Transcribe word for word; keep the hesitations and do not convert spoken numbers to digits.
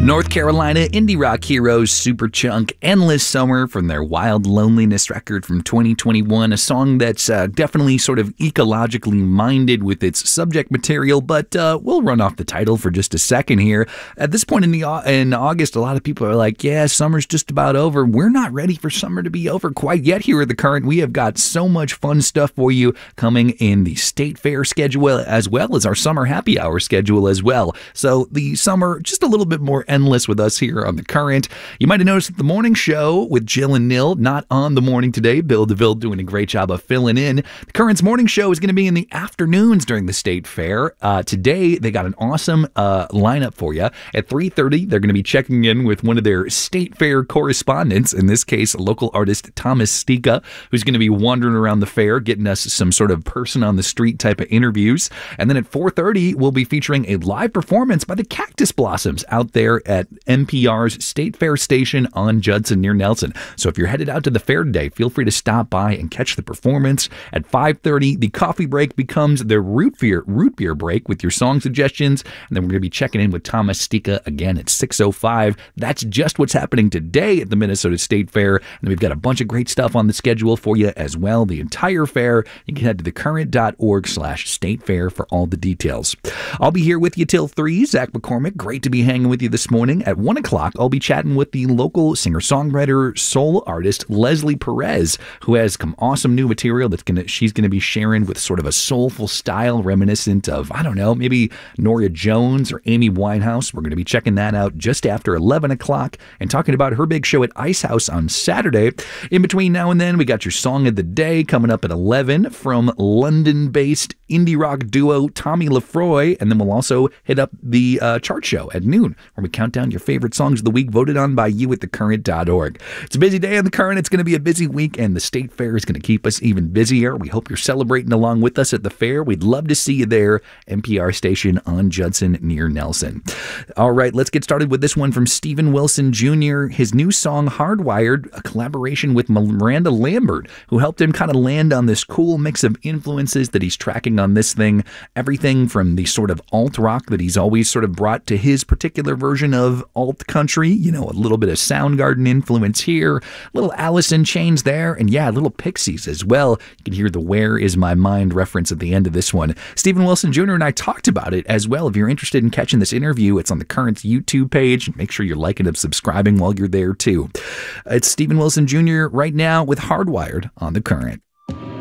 North Carolina indie rock heroes Superchunk, Endless Summer from their Wild Loneliness record from twenty twenty-one, a song that's uh, definitely sort of ecologically minded with its subject material, but uh, we'll run off the title for just a second here. At this point in the in August, a lot of people are like, yeah, summer's just about over. We're not ready for summer to be over quite yet here at The Current. We have got so much fun stuff for you coming in the State Fair schedule as well as our summer happy hour schedule as well. So the summer, just a little bit more endless with us here on The Current. You might have noticed that the morning show with Jill and Nil, not on the morning today. Bill DeVille doing a great job of filling in. The Current's morning show is going to be in the afternoons during the State Fair. Uh, today, they got an awesome uh, lineup for you. At three thirty, they're going to be checking in with one of their State Fair correspondents, in this case, local artist Thomas Stika, who's going to be wandering around the fair, getting us some sort of person on the street type of interviews. And then at four thirty, we'll be featuring a live performance by the Cactus Blossoms out there at N P R's State Fair station on Judson near Nelson. So if you're headed out to the fair today, feel free to stop by and catch the performance. At five thirty, the coffee break becomes the root beer root beer break with your song suggestions. And then we're going to be checking in with Thomas Stika again at six oh five. That's just what's happening today at the Minnesota State Fair. And we've got a bunch of great stuff on the schedule for you as well. The entire fair. You can head to thecurrent.org slash state fair for all the details. I'll be here with you till three. Zach McCormick, great to be hanging with you this morning. At one o'clock, I'll be chatting with the local singer-songwriter, soul artist, Leslie Perez, who has some awesome new material that's gonna she's going to be sharing with sort of a soulful style reminiscent of, I don't know, maybe Norah Jones or Amy Winehouse. We're going to be checking that out just after eleven o'clock and talking about her big show at Ice House on Saturday. In between now and then, we got your Song of the Day coming up at eleven from London-based indie rock duo Tommy Lefroy, and then we'll also hit up the uh, chart show at noon, where we count down your favorite songs of the week voted on by you at the current dot org. It's a busy day on The Current. It's going to be a busy week, and the State Fair is going to keep us even busier. We hope you're celebrating along with us at the fair. We'd love to see you there. N P R station on Judson near Nelson. All right, let's get started with this one from Steven Wilson Junior His new song, Hardwired, a collaboration with Miranda Lambert, who helped him kind of land on this cool mix of influences that he's tracking on this thing. Everything from the sort of alt rock that he's always sort of brought to his particular version of alt country, you know, a little bit of Soundgarden influence here, a little Alice in Chains there, and yeah, a little Pixies as well. You can hear the Where Is My Mind reference at the end of this one. Steven Wilson Junior and I talked about it as well. If you're interested in catching this interview, it's on the Current's YouTube page. Make sure you're liking and subscribing while you're there too. It's Steven Wilson Junior right now with Hardwired on The Current.